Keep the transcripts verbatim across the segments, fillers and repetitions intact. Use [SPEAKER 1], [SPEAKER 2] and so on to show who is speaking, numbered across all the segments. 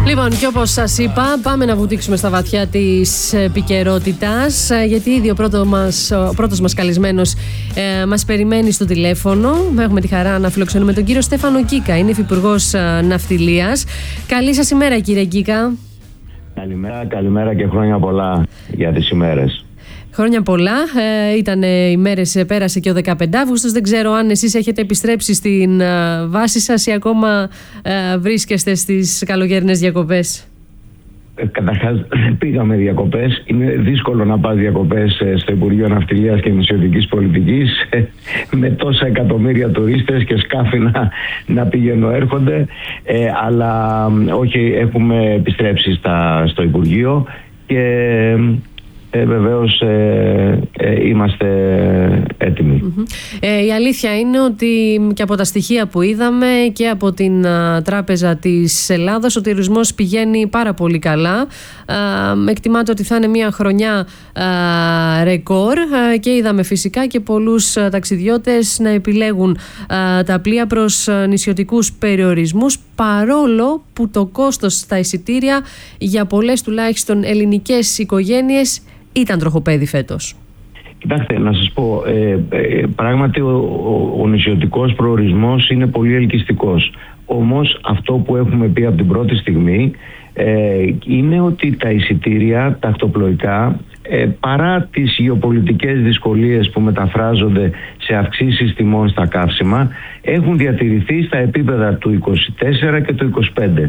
[SPEAKER 1] Λοιπόν, και όπως σας είπα, πάμε να βουτήξουμε στα βαθιά της επικαιρότητας, γιατί ήδη ο πρώτος μας, ο πρώτος μας καλεσμένος ε, μας περιμένει στο τηλέφωνο. Έχουμε τη χαρά να φιλοξενούμε τον κύριο Στέφανο Κίκα, είναι υφυπουργός Ναυτιλίας. Καλή σας ημέρα, κύριε Κίκα.
[SPEAKER 2] Καλημέρα, καλημέρα και χρόνια πολλά για τις ημέρες.
[SPEAKER 1] Χρόνια πολλά. Ε, ήταν οι μέρες, πέρασε και ο δεκαπέντε Αυγούστος. Δεν ξέρω αν εσείς έχετε επιστρέψει στην ε, βάση σας ή ακόμα ε, βρίσκεστε στις καλοκαιρινές διακοπές.
[SPEAKER 2] Ε, καταρχάς δεν πήγαμε διακοπές. Είναι δύσκολο να πας διακοπές ε, στο Υπουργείο Ναυτιλίας και Νησιωτικής Πολιτικής ε, με τόσα εκατομμύρια τουρίστες και σκάφη να, να πηγαίνουν έρχονται. Ε, αλλά όχι, έχουμε επιστρέψει στα, στο Υπουργείο και... Ε, βεβαίως ε, ε, είμαστε έτοιμοι.
[SPEAKER 1] Mm-hmm. Ε, η αλήθεια είναι ότι και από τα στοιχεία που είδαμε και από την α, Τράπεζα της Ελλάδας ο τουρισμός πηγαίνει πάρα πολύ καλά. Α, εκτιμάται ότι θα είναι μια χρονιά α, ρεκόρ α, και είδαμε φυσικά και πολλούς α, ταξιδιώτες να επιλέγουν α, τα πλοία προς α, νησιωτικούς περιορισμούς, παρόλο που το κόστος στα εισιτήρια για πολλές τουλάχιστον ελληνικές οικογένειες ήταν τροχοπέδι φέτος.
[SPEAKER 2] Κοιτάξτε, να σας πω, ε, ε, πράγματι ο, ο, ο νησιωτικός προορισμός είναι πολύ ελκυστικός. Όμως αυτό που έχουμε πει από την πρώτη στιγμή ε, είναι ότι τα εισιτήρια, τα ακτοπλοϊκά, ε, παρά τις γεωπολιτικές δυσκολίες που μεταφράζονται σε αυξήσεις τιμών στα καύσιμα, έχουν διατηρηθεί στα επίπεδα του είκοσι τέσσερα και του είκοσι πέντε.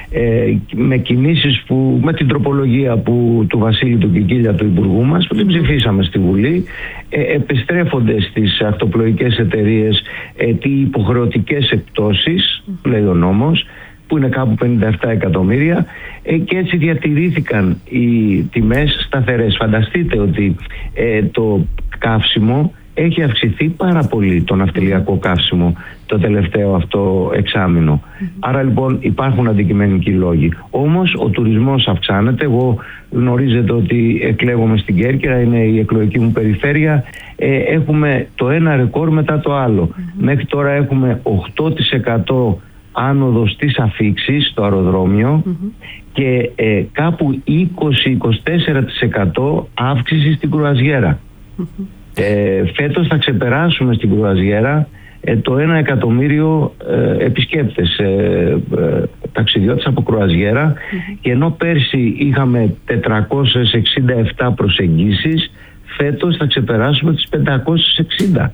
[SPEAKER 2] Ε, με κινήσεις που, με την τροπολογία που, του Βασίλη του Κικίλια, του Υπουργού μας, που την ψηφίσαμε στη Βουλή, ε, επιστρέφονται στις αυτοπλοϊκές εταιρείες ε, τι υποχρεωτικές εκπτώσεις, mm-hmm. λέει ο νόμος, που είναι κάπου πενήντα επτά εκατομμύρια, ε, και έτσι διατηρήθηκαν οι τιμές σταθερές. Φανταστείτε ότι ε, το καύσιμο έχει αυξηθεί πάρα πολύ, το ναυτιλιακό καύσιμο, το τελευταίο αυτό εξάμηνο. Mm-hmm. Άρα λοιπόν υπάρχουν αντικειμενικοί λόγοι. Όμως ο τουρισμός αυξάνεται. Εγώ γνωρίζετε ότι εκλέγομαι στην Κέρκυρα, είναι η εκλογική μου περιφέρεια. Ε, έχουμε το ένα ρεκόρ μετά το άλλο. Mm-hmm. Μέχρι τώρα έχουμε οκτώ τοις εκατό άνοδο στις αφίξεις στο αεροδρόμιο, mm-hmm. και ε, κάπου είκοσι με είκοσι τέσσερα τοις εκατό αύξηση στην κρουαζιέρα. Mm-hmm. Ε, φέτος θα ξεπεράσουμε στην κρουαζιέρα ε, το ένα εκατομμύριο ε, επισκέπτες, ε, ε, ταξιδιώτες από κρουαζιέρα, mm-hmm. και ενώ πέρσι είχαμε τετρακόσιες εξήντα επτά προσεγγίσεις, φέτος θα ξεπεράσουμε τις πεντακόσιες εξήντα.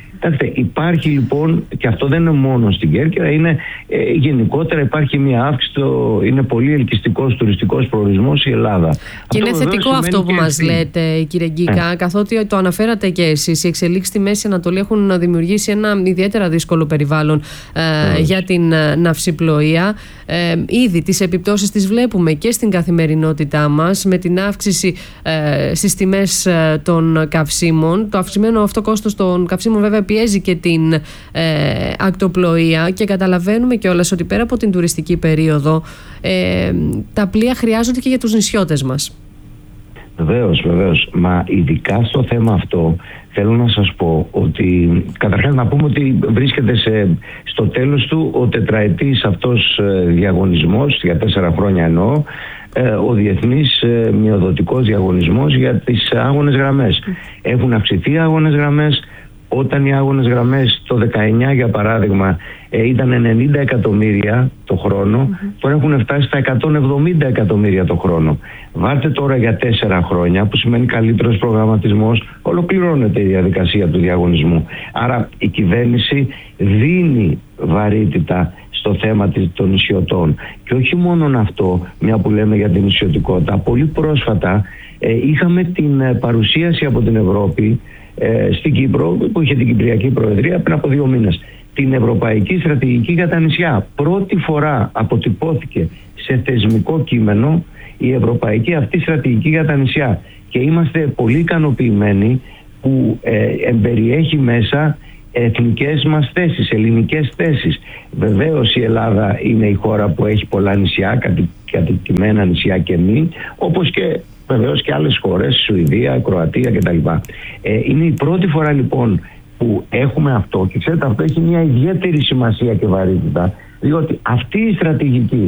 [SPEAKER 2] Υπάρχει λοιπόν, και αυτό δεν είναι μόνο στην Κέρκυρα, είναι ε, γενικότερα υπάρχει μια αύξηση, το, είναι πολύ ελκυστικός τουριστικός προορισμός η Ελλάδα.
[SPEAKER 1] Και αυτό είναι θετικό αυτό που μας αυτή. λέτε, κύριε Γκίκα, ε. καθότι το αναφέρατε και εσείς, οι εξελίξεις στη Μέση Ανατολή έχουν δημιουργήσει ένα ιδιαίτερα δύσκολο περιβάλλον ε, ε. για την ε, ναυσιπλοεία. Ε, ήδη τις επιπτώσεις τις βλέπουμε και στην καθημερινότητά μας, με την αύξηση ε, στις τιμές ε, των καυσίμων. Το αυξημένο αυτό κόστος των καυσίμων βέβαια πιέζει και την ε, ακτοπλοεία, και καταλαβαίνουμε κιόλας ότι πέρα από την τουριστική περίοδο ε, τα πλοία χρειάζονται και για τους νησιώτες μας.
[SPEAKER 2] Βεβαίως, βεβαίως. Μα ειδικά στο θέμα αυτό θέλω να σας πω ότι καταρχάς να πούμε ότι βρίσκεται σε, στο τέλος του ο τετραετής αυτός ε, διαγωνισμός, για τέσσερα χρόνια εννοώ, ε, ο διεθνής ε, μειοδοτικός διαγωνισμός για τις άγονες γραμμές. Mm. Έχουν αυξηθεί οι άγονες γραμμές. Όταν οι άγονες γραμμές το δεκαεννιά για παράδειγμα ε, ήταν ενενήντα εκατομμύρια το χρόνο, mm-hmm. τώρα έχουν φτάσει στα εκατόν εβδομήντα εκατομμύρια το χρόνο. Βάρτε τώρα για τέσσερα χρόνια, που σημαίνει καλύτερος προγραμματισμός, ολοκληρώνεται η διαδικασία του διαγωνισμού. Άρα η κυβέρνηση δίνει βαρύτητα στο θέμα των νησιωτών. Και όχι μόνο αυτό, μια που λέμε για την νησιωτικότητα, πολύ πρόσφατα ε, είχαμε την παρουσίαση από την Ευρώπη Ε, στην Κύπρο, που είχε την Κυπριακή Προεδρία πριν από δύο μήνες, την Ευρωπαϊκή Στρατηγική για τα νησιά. Πρώτη φορά αποτυπώθηκε σε θεσμικό κείμενο η Ευρωπαϊκή αυτή Στρατηγική για τα νησιά, και είμαστε πολύ ικανοποιημένοι που ε, εμπεριέχει μέσα εθνικές μας θέσεις, ελληνικές θέσεις. Βεβαίως η Ελλάδα είναι η χώρα που έχει πολλά νησιά, κατοικημένα νησιά και μη, όπως και βεβαίως και άλλες χώρες, Σουηδία, Κροατία κτλ. Ε, είναι η πρώτη φορά λοιπόν που έχουμε αυτό, και ξέρετε αυτό έχει μια ιδιαίτερη σημασία και βαρύτητα, διότι αυτή η στρατηγική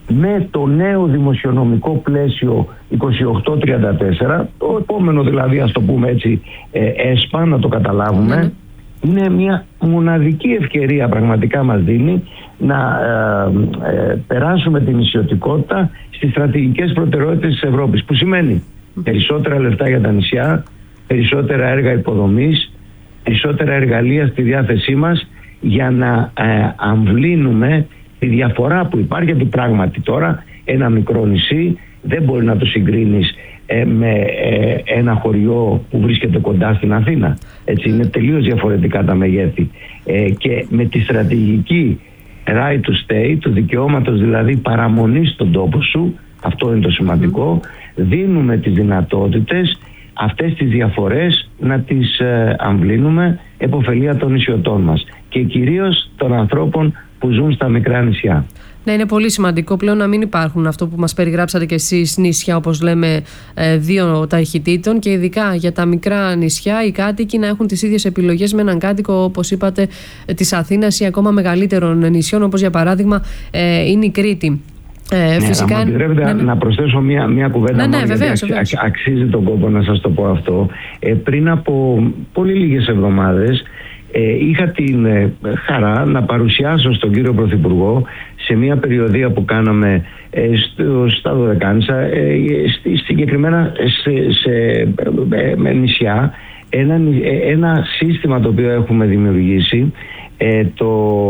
[SPEAKER 2] με το νέο δημοσιονομικό πλαίσιο είκοσι οκτώ τριάντα τέσσερα, το επόμενο δηλαδή, ας το πούμε έτσι, ε, ΕΣΠΑ, να το καταλάβουμε, mm. είναι μια μοναδική ευκαιρία, πραγματικά μας δίνει να ε, ε, περάσουμε την νησιωτικότητα στις στρατηγικές προτεραιότητες της Ευρώπης, που σημαίνει mm. περισσότερα λεφτά για τα νησιά, περισσότερα έργα υποδομής, περισσότερα εργαλεία στη διάθεσή μας για να ε, αμβλύνουμε τη διαφορά που υπάρχει, γιατί πράγματι τώρα ένα μικρό νησί δεν μπορεί να το συγκρίνεις ε, με ε, ένα χωριό που βρίσκεται κοντά στην Αθήνα. Έτσι, είναι τελείως διαφορετικά τα μεγέθη. Ε, και με τη στρατηγική right to stay, του δικαιώματος δηλαδή παραμονής στον τόπο σου, αυτό είναι το σημαντικό, δίνουμε τις δυνατότητες αυτές τις διαφορές να τις ε, αμβλύνουμε επωφελία των νησιωτών μας και κυρίως των ανθρώπων που ζουν στα μικρά νησιά.
[SPEAKER 1] Ναι, είναι πολύ σημαντικό πλέον να μην υπάρχουν, αυτό που μας περιγράψατε και εσείς, νησιά όπως λέμε δύο ταχυτήτων, και ειδικά για τα μικρά νησιά οι κάτοικοι να έχουν τις ίδιες επιλογές με έναν κάτοικο, όπως είπατε, της Αθήνας ή ακόμα μεγαλύτερων νησιών, όπως για παράδειγμα είναι η Κρήτη. Ε,
[SPEAKER 2] ναι,
[SPEAKER 1] φυσικά,
[SPEAKER 2] αν επιτρέπετε
[SPEAKER 1] ναι, ναι.
[SPEAKER 2] να προσθέσω μια, μια κουβέντα,
[SPEAKER 1] ναι, ναι,
[SPEAKER 2] μόνο,
[SPEAKER 1] βεβαίως,
[SPEAKER 2] γιατί
[SPEAKER 1] βεβαίως.
[SPEAKER 2] αξίζει τον κόπο να σας το πω αυτό. Ε, πριν από πολύ λίγες εβδομάδες ε, είχα την ε, χαρά να παρουσιάσω στον κύριο Πρωθυπουργό σε μια περιοδεία που κάναμε ε, στο, στα Δωδεκάνησα, ε, στη, συγκεκριμένα σε, σε ε, με νησιά, ένα, ε, ένα σύστημα το οποίο έχουμε δημιουργήσει, ε, το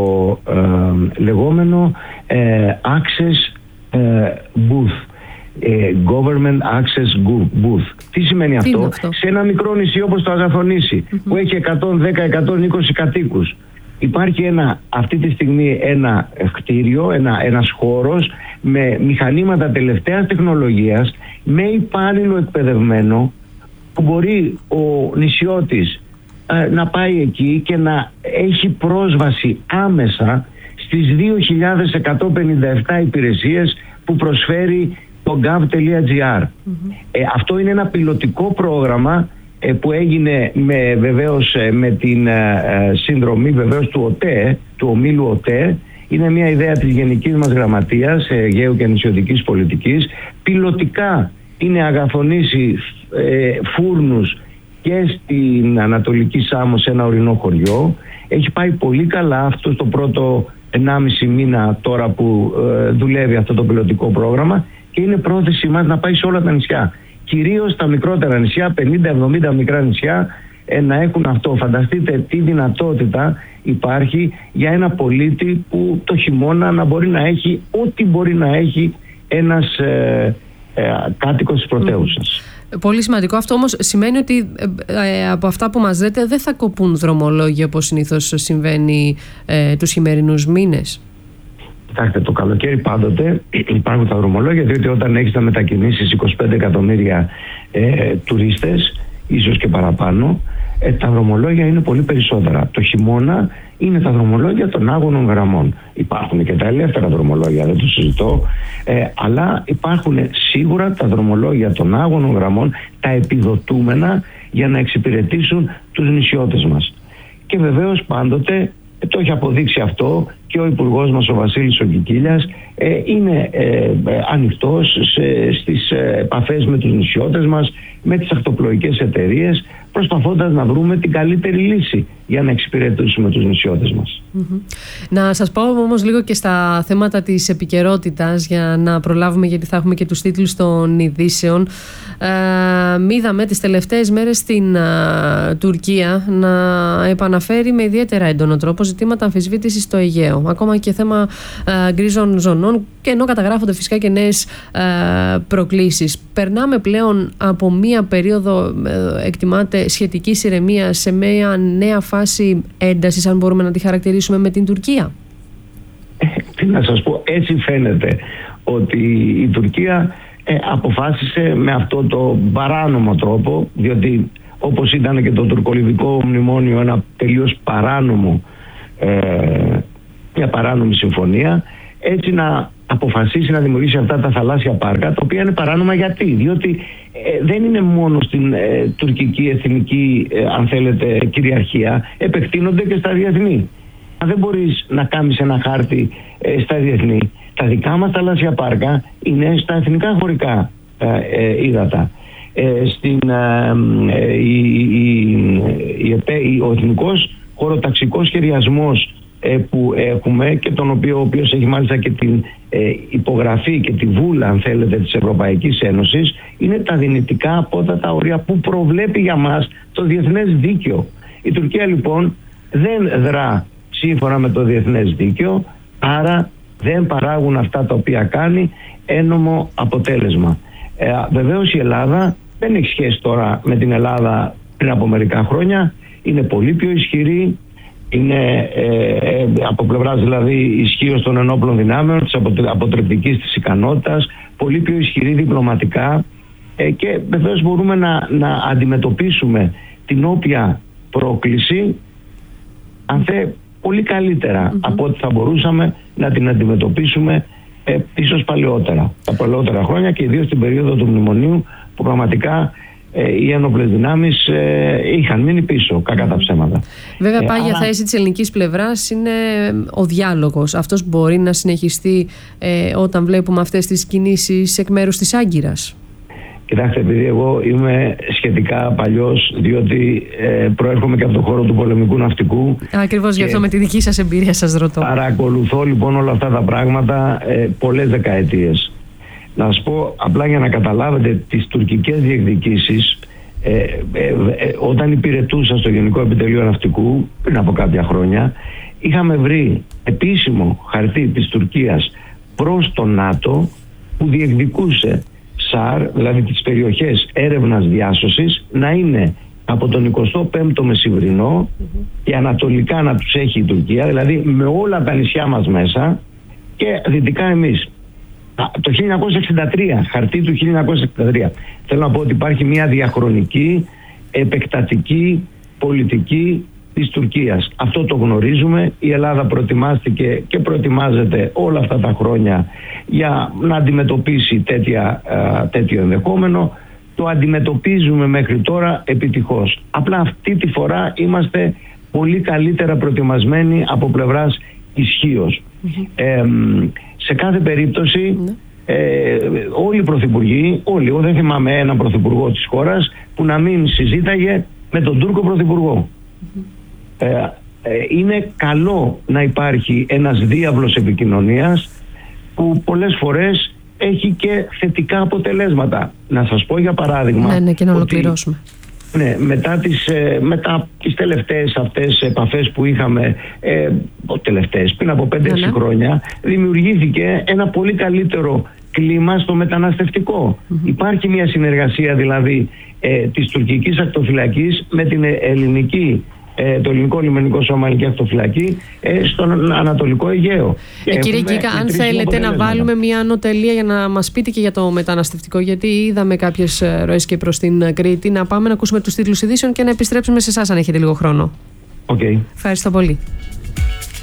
[SPEAKER 2] ε, λεγόμενο ε, Access Booth, Government Access Booth. Τι σημαίνει αυτό? Τι αυτό? Σε ένα μικρό νησί όπως το Αγαθονήσι, mm-hmm. που έχει εκατόν δέκα με εκατόν είκοσι κατοίκους, υπάρχει ένα, αυτή τη στιγμή ένα κτίριο, ένα, ένας χώρος με μηχανήματα τελευταίας τεχνολογίας, με υπάλληλο εκπαιδευμένο, που μπορεί ο νησιώτης ε, να πάει εκεί και να έχει πρόσβαση άμεσα στις δύο χιλιάδες εκατόν πενήντα επτά υπηρεσίες που προσφέρει το gov.gr. Mm-hmm. Ε, αυτό είναι ένα πιλωτικό πρόγραμμα ε, που έγινε με, βεβαίως, ε, με την ε, συνδρομή βεβαίως του ΟΤΕ, του ομίλου ΟΤΕ. Είναι μια ιδέα της Γενικής μας Γραμματείας ε, Αιγαίου και Νησιωτικής Πολιτικής. Πιλωτικά είναι Αγαθονήσι, ε, Φούρνους και στην Ανατολική Σάμο, σε ένα ορεινό χωριό. Έχει πάει πολύ καλά αυτό στο πρώτο ενάμιση μήνα τώρα που ε, δουλεύει αυτό το πιλωτικό πρόγραμμα, και είναι πρόθεση μας να πάει σε όλα τα νησιά. Κυρίως τα μικρότερα νησιά, πενήντα εβδομήντα μικρά νησιά, ε, να έχουν αυτό. Φανταστείτε τι δυνατότητα υπάρχει για ένα πολίτη που το χειμώνα να μπορεί να έχει ό,τι μπορεί να έχει ένας ε, ε, κάτοικος της πρωτεύουσας.
[SPEAKER 1] Πολύ σημαντικό. Αυτό όμως σημαίνει ότι ε, από αυτά που μας λέτε δεν θα κοπούν δρομολόγια όπως συνήθως συμβαίνει ε, τους χειμερινούς μήνες.
[SPEAKER 2] Κοιτάξτε, το καλοκαίρι πάντοτε υπάρχουν τα δρομολόγια, διότι όταν έχεις να μετακινήσεις είκοσι πέντε εκατομμύρια ε, τουρίστες, ίσως και παραπάνω, ε, τα δρομολόγια είναι πολύ περισσότερα. Το χειμώνα είναι τα δρομολόγια των άγωνων γραμμών. Υπάρχουν και τα ελεύθερα δρομολόγια, δεν το συζητώ, ε, αλλά υπάρχουν σίγουρα τα δρομολόγια των άγωνων γραμμών, τα επιδοτούμενα, για να εξυπηρετήσουν τους νησιώτες μας. Και βεβαίως πάντοτε, το έχει αποδείξει αυτό και ο Υπουργός μας, ο Βασίλης ο Κικίλιας, ε, είναι ε, ε, ανοιχτός σε, στις ε, επαφές με τους νησιώτες μας, με τις ακτοπλοϊκές εταιρείες, προσπαθώντας να βρούμε την καλύτερη λύση για να εξυπηρετήσουμε τους νησιώτες μας.
[SPEAKER 1] Mm-hmm. Να σας πάω όμως λίγο και στα θέματα της επικαιρότητας, για να προλάβουμε, γιατί θα έχουμε και τους τίτλους των ειδήσεων. Ε, είδαμε τις τελευταίες μέρες στην α, Τουρκία να επαναφέρει με ιδιαίτερα έντονο τρόπο ζητήματα αμφισβήτησης στο Αιγαίο, ακόμα και θέμα α, γκρίζων ζωνών, και ενώ καταγράφονται φυσικά και νέες α, προκλήσεις. Περνάμε πλέον από μία περίοδο, ε, εκτιμάται, σχετικής ηρεμίας σε μία νέα φάση έντασης, αν μπορούμε να τη χαρακτηρίσουμε, με την Τουρκία.
[SPEAKER 2] Ε, τι να σας πω, έτσι φαίνεται ότι η Τουρκία ε, αποφάσισε με αυτό το παράνομο τρόπο, διότι όπως ήταν και το τουρκολιβικό μνημόνιο, ένα τελείως παράνομο, ε, μια παράνομη συμφωνία, έτσι να αποφασίσει να δημιουργήσει αυτά τα θαλάσσια πάρκα, τα οποία είναι παράνομα. Γιατί? Διότι ε, δεν είναι μόνο στην ε, τουρκική εθνική, ε, αν θέλετε, κυριαρχία, επεκτείνονται και στα διεθνή. δεν μπορείς να κάνεις ένα χάρτη ε, στα διεθνή. Τα δικά μας θαλάσσια πάρκα είναι στα εθνικά χωρικά ε, ε, ύδατα. Ε, στην, ε, ε, η, η, η, ο εθνικός χωροταξικός σχεδιασμός ε, που έχουμε και τον οποίο, ο οποίος έχει μάλιστα και την ε, υπογραφή και τη βούλα, αν θέλετε, της Ευρωπαϊκής Ένωσης, είναι τα δυνητικά απότατα όρια που προβλέπει για μας το διεθνές δίκαιο. Η Τουρκία λοιπόν δεν δρά σύμφωνα με το διεθνές δίκαιο, άρα δεν παράγουν αυτά τα οποία κάνει ένομο αποτέλεσμα. Ε, βεβαίως η Ελλάδα δεν έχει σχέση τώρα με την Ελλάδα πριν από μερικά χρόνια, είναι πολύ πιο ισχυρή, είναι ε, ε, από πλευράς δηλαδή ισχύως των ενόπλων δυνάμεων, της αποτρεπτικής της ικανότητας, πολύ πιο ισχυρή διπλωματικά ε, και βεβαίως μπορούμε να, να αντιμετωπίσουμε την όποια πρόκληση, αν θε, πολύ καλύτερα mm-hmm. από ό,τι θα μπορούσαμε να την αντιμετωπίσουμε ε, ίσως παλαιότερα, τα παλαιότερα χρόνια και ιδίως στην περίοδο του μνημονίου που πραγματικά ε, οι ένοπλες δυνάμεις ε, είχαν μείνει πίσω, κακά τα ψέματα.
[SPEAKER 1] Βέβαια,
[SPEAKER 2] ε,
[SPEAKER 1] πάγια
[SPEAKER 2] άρα...
[SPEAKER 1] θέση της ελληνικής πλευράς είναι ο διάλογος. Αυτός μπορεί να συνεχιστεί ε, όταν βλέπουμε αυτές τις κινήσεις εκ μέρους της Άγκυρας.
[SPEAKER 2] Κοιτάξτε, επειδή εγώ είμαι σχετικά παλιός, διότι ε, προέρχομαι και από τον χώρο του πολεμικού ναυτικού.
[SPEAKER 1] Ακριβώς, γι' αυτό με τη δική σας εμπειρία σας ρωτώ.
[SPEAKER 2] Παρακολουθώ λοιπόν όλα αυτά τα πράγματα ε, πολλές δεκαετίες. Να σας πω απλά για να καταλάβετε τις τουρκικές διεκδικήσεις. Ε, ε, ε, ε, όταν υπηρετούσα στο Γενικό Επιτελείο Ναυτικού πριν από κάποια χρόνια, είχαμε βρει επίσημο χαρτί της Τουρκίας προς το ΝΑΤΟ που διεκδικούσε ΣΑΡ, δηλαδή τις περιοχές έρευνας διάσωσης, να είναι από τον εικοστό πέμπτο μεσημβρινό mm-hmm. και ανατολικά να τους έχει η Τουρκία, δηλαδή με όλα τα νησιά μας μέσα και δυτικά εμείς. Το χίλια εννιακόσια εξήντα τρία, χαρτί του χίλια εννιακόσια εξήντα τρία. Θέλω να πω ότι υπάρχει μια διαχρονική, επεκτατική πολιτική της Τουρκίας. Αυτό το γνωρίζουμε. Η Ελλάδα προετοιμάστηκε και προετοιμάζεται όλα αυτά τα χρόνια για να αντιμετωπίσει τέτοια, α, τέτοιο ενδεχόμενο. Το αντιμετωπίζουμε μέχρι τώρα επιτυχώς. Απλά αυτή τη φορά είμαστε πολύ καλύτερα προετοιμασμένοι από πλευράς ισχύως. Mm-hmm. Ε, σε κάθε περίπτωση mm-hmm. ε, όλοι οι πρωθυπουργοί, όλοι, εγώ δεν θυμάμαι έναν πρωθυπουργό της χώρας που να μην συζήταγε με τον Τούρκο πρωθυπουργό. Mm-hmm. Ε, ε, είναι καλό να υπάρχει ένας διάβλος επικοινωνίας που πολλές φορές έχει και θετικά αποτελέσματα. Να σας πω για παράδειγμα...
[SPEAKER 1] Ναι, ναι, και να ολοκληρώσουμε.
[SPEAKER 2] Ότι, ναι, μετά τις, ε, μετά τις τελευταίες αυτές επαφές που είχαμε, ε, τελευταίες, πριν από πέντε έξι ναι, ναι. χρόνια, δημιουργήθηκε ένα πολύ καλύτερο κλίμα στο μεταναστευτικό. Mm-hmm. Υπάρχει μια συνεργασία δηλαδή ε, της τουρκικής ακτοφυλακής με την ελληνική, ε, το ελληνικό λιμενικό σώμα, ελληνική ακτοφυλακή ε, στον Ανατολικό Αιγαίο.
[SPEAKER 1] Ε, κύριε Γκίκα, αν θέλετε να βάλουμε μια ανωτελεία για να μας πείτε και για το μεταναστευτικό, γιατί είδαμε κάποιες ροές και προς την Κρήτη, να πάμε να ακούσουμε τους τίτλους ειδήσεων και να επιστρέψουμε σε εσάς αν έχετε λίγο χρόνο.
[SPEAKER 2] Okay.
[SPEAKER 1] Ευχαριστώ πολύ.